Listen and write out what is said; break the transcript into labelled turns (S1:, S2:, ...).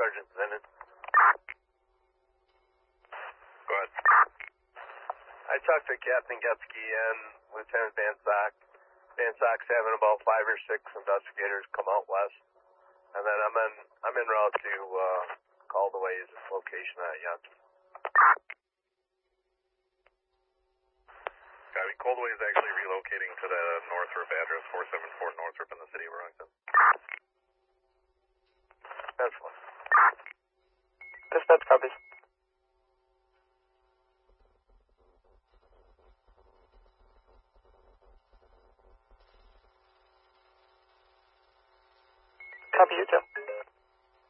S1: Sergeant Zenit.
S2: Go ahead.
S1: I talked to Captain Getsky and Lieutenant Van Sock. Van Sock's having about 5 or 6 investigators come out west, and then I'm en route to Caldway's location at Yankee.
S2: Copy. Coldway is actually relocating to the Northrop address, 474 Northrop in the city of Arlington.
S1: Excellent.
S3: Dispatch copies. Copy, you too.